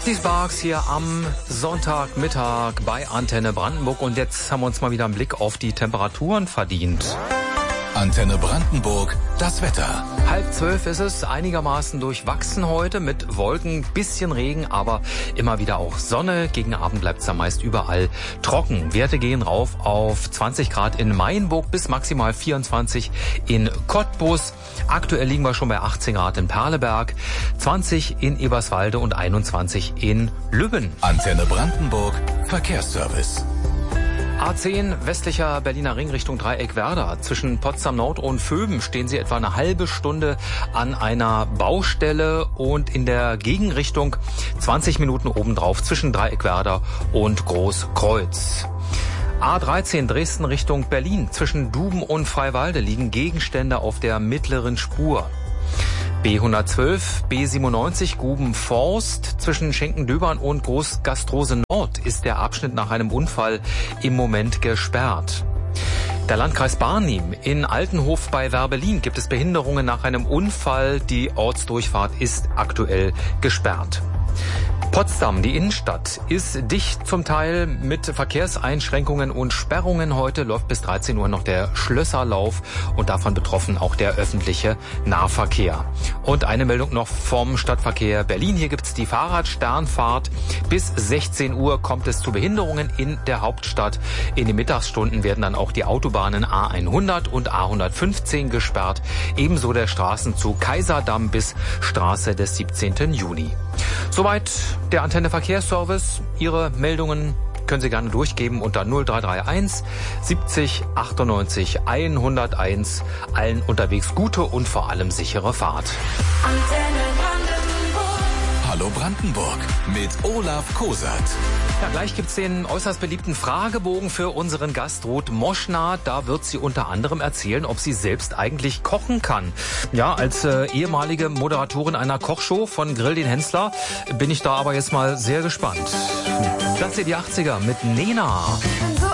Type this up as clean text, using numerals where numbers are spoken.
Die Sparks hier am Sonntagmittag bei Antenne Brandenburg. Und jetzt haben wir uns mal wieder einen Blick auf die Temperaturen verdient. Antenne Brandenburg, das Wetter. 11:30 ist es, einigermaßen durchwachsen heute mit Wolken, bisschen Regen, aber immer wieder auch Sonne. Gegen Abend bleibt es dann meist überall trocken. Werte gehen rauf auf 20 Grad in Mainburg bis maximal 24 in Cottbus. Aktuell liegen wir schon bei 18 Grad in Perleberg, 20 in Eberswalde und 21 in Lübben. Antenne Brandenburg, Verkehrsservice. A10 westlicher Berliner Ring Richtung Dreieckwerder. Zwischen Potsdam Nord und Vöben stehen Sie etwa eine halbe Stunde an einer Baustelle und in der Gegenrichtung 20 Minuten obendrauf zwischen Dreieckwerder und Großkreuz. A13 Dresden Richtung Berlin. Zwischen Duben und Freiwalde liegen Gegenstände auf der mittleren Spur. B112, B97 Guben-Forst. Zwischen Schenkendöbern und Großgastrose Nord ist der Abschnitt nach einem Unfall im Moment gesperrt. Der Landkreis Barnim. In Altenhof bei Werbelin gibt es Behinderungen nach einem Unfall. Die Ortsdurchfahrt ist aktuell gesperrt. Potsdam, die Innenstadt, ist dicht zum Teil mit Verkehrseinschränkungen und Sperrungen. Heute läuft bis 13 Uhr noch der Schlösserlauf und davon betroffen auch der öffentliche Nahverkehr. Und eine Meldung noch vom Stadtverkehr Berlin. Hier gibt's die Fahrradsternfahrt. Bis 16 Uhr kommt es zu Behinderungen in der Hauptstadt. In den Mittagsstunden werden dann auch die Autobahnen A100 und A115 gesperrt. Ebenso der Straßenzug Kaiserdamm bis Straße des 17. Juni. Soweit der Antenne Verkehrsservice. Ihre Meldungen können Sie gerne durchgeben unter 0331 70 98 101. Allen unterwegs gute und vor allem sichere Fahrt. Antenne Brandenburg. Hallo Brandenburg mit Olaf Kosat. Ja, gleich gibt's den äußerst beliebten Fragebogen für unseren Gast Ruth Moschner. Da wird sie unter anderem erzählen, ob sie selbst eigentlich kochen kann. Ja, als ehemalige Moderatorin einer Kochshow von Grill den Hensler bin ich da aber jetzt mal sehr gespannt. Das sind die 80er mit Nena. So